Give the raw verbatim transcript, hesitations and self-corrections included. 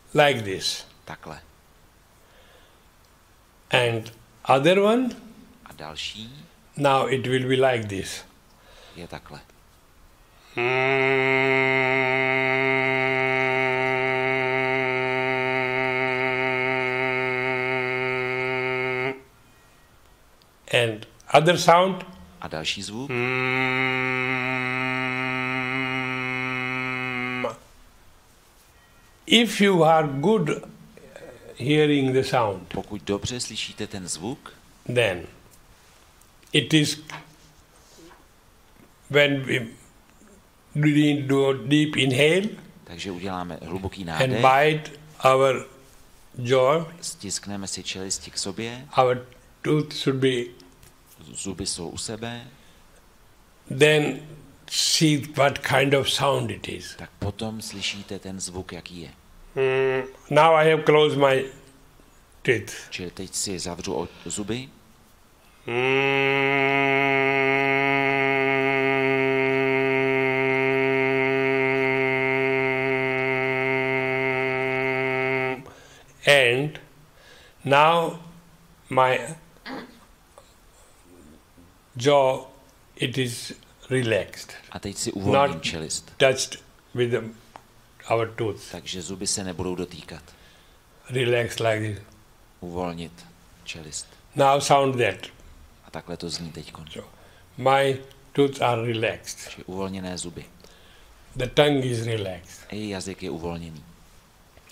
like this. Takhle. And other one, A další now it will be like this. je takhle. And other sound. A další zvuk. If you are good hearing the sound, Pokud dobře slyšíte ten zvuk, then it is when we do deep inhale takže uděláme hluboký and nádech, bite our jaw, stiskneme si čelisti k sobě, our tooth should be, zuby jsou u sebe, then see what kind of sound it is. tak potom slyšíte ten zvuk, jaký je. Mm, now I have closed my teeth. Čili teď si zavřu o- zuby and now my jaw, it is relaxed, a teď si uvolním not čelist. touched with the, our tooth. Takže zuby se nebudou dotýkat. Relaxed like this. Uvolnit čelist. Now sound that. A takhle to zní teďkon. So my tooth are relaxed. Čili uvolněné zuby. The tongue is relaxed. I jazyk je uvolněný.